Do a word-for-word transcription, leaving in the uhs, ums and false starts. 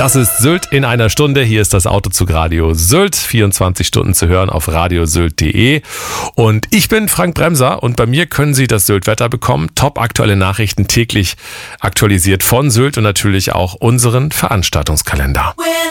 Das ist Sylt in einer Stunde. Hier ist das Autozug Radio Sylt. vierundzwanzig Stunden zu hören auf radiosylt punkt de. Und ich bin Frank Bremser und bei mir können Sie das Sylt-Wetter bekommen. Top aktuelle Nachrichten täglich aktualisiert von Sylt und natürlich auch unseren Veranstaltungskalender.